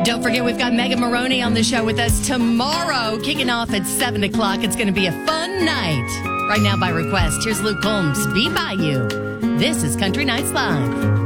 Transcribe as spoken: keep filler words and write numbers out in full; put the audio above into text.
Don't forget, we've got Megan Maroney on the show with us tomorrow, kicking off at seven o'clock. It's going to be a fun night. Right now, by request, here's Luke Combs, Be By You. This is Country Nights Live.